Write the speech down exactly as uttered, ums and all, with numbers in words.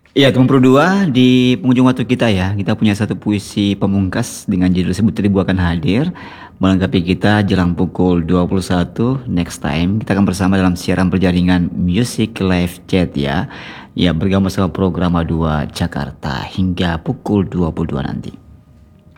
Iya, teman Pro dua di penghujung waktu kita ya. Kita punya satu puisi pemungkas dengan judul Sebut Ribu akan hadir melengkapi kita jelang pukul dua puluh satu next time. Kita akan bersama dalam siaran perjaringan Music Live Chat ya. Ya, bergabung bersama program A dua Jakarta hingga pukul dua puluh dua nanti.